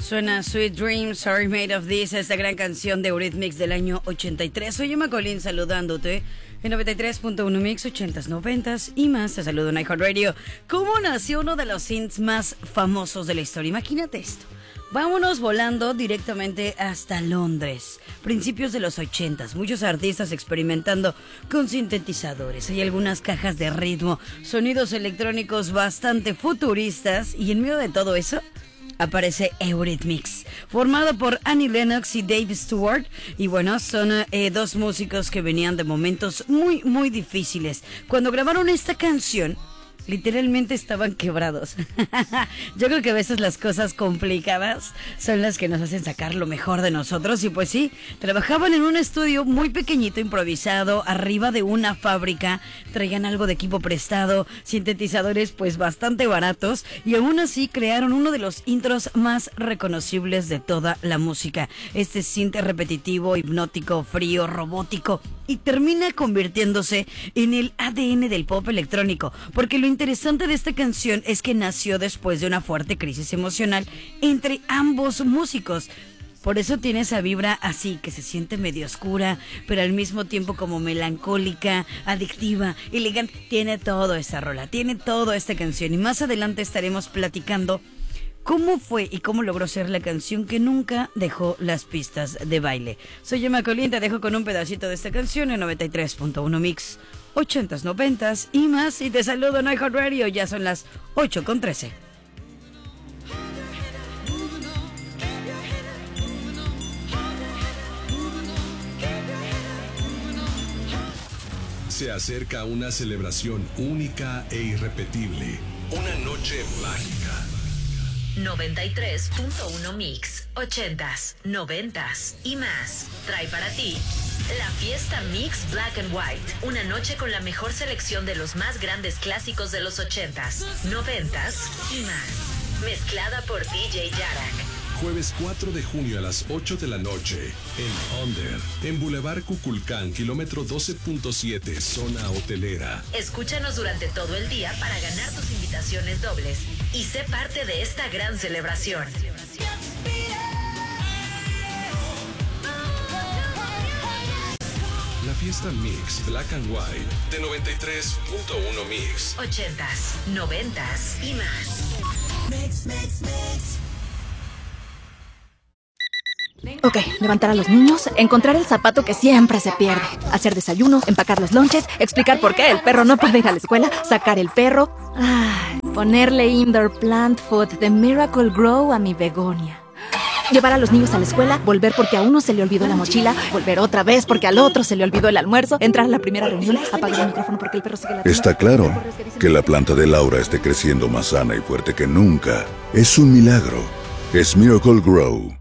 Suena Sweet Dreams Are Made of This, esta gran canción de Eurythmics del año 83. Soy Emma Colín saludándote en 93.1 Mix, 80s, 90s y más. Te saludo en iHeartRadio. ¿Cómo nació uno de los synths más famosos de la historia? Imagínate esto. Vámonos volando directamente hasta Londres, principios de los 80s. Muchos artistas experimentando con sintetizadores. Hay algunas cajas de ritmo, sonidos electrónicos bastante futuristas. Y en medio de todo eso aparece Eurythmics, formado por Annie Lennox y Dave Stewart. Y bueno, son dos músicos que venían de momentos muy difíciles. Cuando grabaron esta canción, literalmente estaban quebrados. Yo creo que a veces las cosas complicadas son las que nos hacen sacar lo mejor de nosotros. Y pues sí, trabajaban en un estudio muy pequeñito, improvisado, arriba de una fábrica. Traían algo de equipo prestado, sintetizadores pues bastante baratos. Y aún así crearon uno de los intros más reconocibles de toda la música. Este synth repetitivo, hipnótico, frío, robótico. Y termina convirtiéndose en el ADN del pop electrónico. Porque lo interesante de esta canción es que nació después de una fuerte crisis emocional entre ambos músicos. Por eso tiene esa vibra así, que se siente medio oscura, pero al mismo tiempo como melancólica, adictiva, elegante. Tiene todo esta rola, tiene toda esta canción. Y más adelante estaremos platicando cómo fue y cómo logró ser la canción que nunca dejó las pistas de baile. Soy Emma Colín, te dejo con un pedacito de esta canción en 93.1 Mix, 80s, 90s y más. Y te saludo en iHeartRadio, ya son las 8:13. Se acerca una celebración única e irrepetible. Una noche mágica. 93.1 Mix, 80s, 90s y más. Trae para ti la fiesta Mix Black and White. Una noche con la mejor selección de los más grandes clásicos de los 80s, 90s y más. Mezclada por DJ Yarak. Jueves 4 de junio a las 8 de la noche en Under, en Boulevard Cuculcán, kilómetro 12.7, zona hotelera. Escúchanos durante todo el día para ganar tus invitaciones dobles y sé parte de esta gran celebración. La fiesta Mix Black and White de 93.1 Mix. 80s, 90s y más. Mix, mix, mix. Ok, levantar a los niños, encontrar el zapato que siempre se pierde, hacer desayuno, empacar los lonches, explicar por qué el perro no puede ir a la escuela, sacar el perro, ponerle indoor plant food de Miracle Grow a mi begonia, llevar a los niños a la escuela, volver porque a uno se le olvidó la mochila, volver otra vez porque al otro se le olvidó el almuerzo, entrar a la primera reunión, apagar el micrófono porque el perro sigue la... Está claro que la planta de Laura esté creciendo más sana y fuerte que nunca. Es un milagro. Es Miracle Grow.